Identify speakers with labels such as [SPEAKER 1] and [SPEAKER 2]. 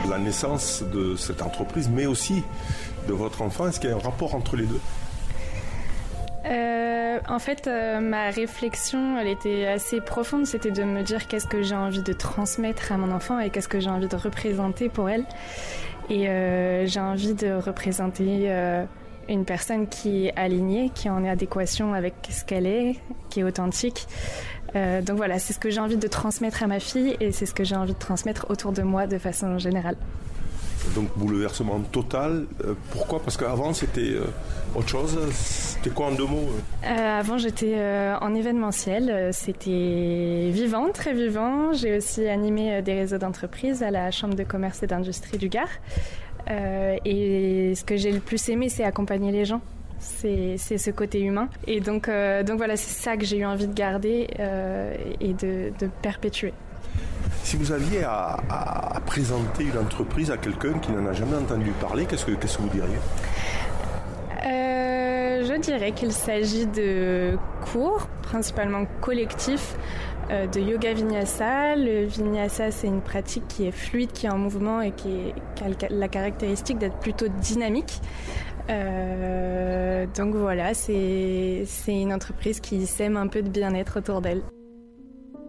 [SPEAKER 1] la naissance de cette entreprise, mais aussi de votre enfant. Est-ce qu'il y a un rapport entre les deux ?
[SPEAKER 2] En fait, ma réflexion, elle était assez profonde. C'était de me dire qu'est-ce que j'ai envie de transmettre à mon enfant et qu'est-ce que j'ai envie de représenter pour elle. Et j'ai envie de représenter une personne qui est alignée, qui est en adéquation avec ce qu'elle est, qui est authentique. Donc voilà, c'est ce que j'ai envie de transmettre à ma fille et c'est ce que j'ai envie de transmettre autour de moi de façon générale.
[SPEAKER 1] Donc bouleversement total. Pourquoi ? Parce qu'avant c'était autre chose. C'était quoi en 2 mots ?
[SPEAKER 2] Avant j'étais en événementiel. C'était vivant, très vivant. J'ai aussi animé des réseaux d'entreprises à la Chambre de commerce et d'industrie du Gard. Et ce que j'ai le plus aimé, c'est accompagner les gens. C'est ce côté humain. Et donc voilà, c'est ça que j'ai eu envie de garder et de perpétuer.
[SPEAKER 1] Si vous aviez à présenter une entreprise à quelqu'un qui n'en a jamais entendu parler, qu'est-ce que vous diriez ?
[SPEAKER 2] Je dirais qu'il s'agit de cours, principalement collectifs, de yoga vinyasa. Le vinyasa, c'est une pratique qui est fluide, qui est en mouvement et qui a la caractéristique d'être plutôt dynamique. Donc voilà, c'est une entreprise qui sème un peu de bien-être autour d'elle.